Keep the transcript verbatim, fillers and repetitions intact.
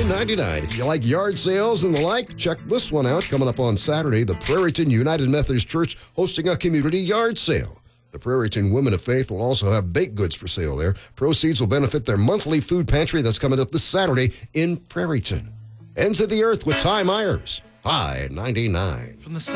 nine ninety-nine. If you like yard sales and the like, check this one out. Coming up on Saturday, the Prairieton United Methodist Church hosting a community yard sale. The Prairieton Women of Faith will also have baked goods for sale there. Proceeds will benefit their monthly food pantry that's coming up this Saturday in Prairieton. Ends of the Earth with Ty Myers. High ninety-nine. From the